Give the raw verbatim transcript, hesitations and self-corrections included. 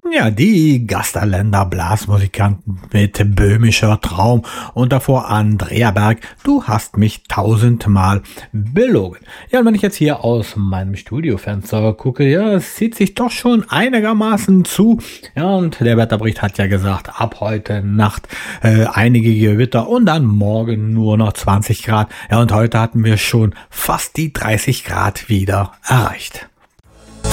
Ja, die Gasterländer Blasmusikanten mit Böhmischer Traum und davor Andrea Berg, du hast mich tausendmal belogen. Ja, und wenn ich jetzt hier aus meinem Studiofenster gucke, ja, es zieht sich doch schon einigermaßen zu. Ja, und der Wetterbericht hat ja gesagt, ab heute Nacht äh, einige Gewitter und dann morgen nur noch zwanzig Grad. Ja, und heute hatten wir schon fast die dreißig Grad wieder erreicht.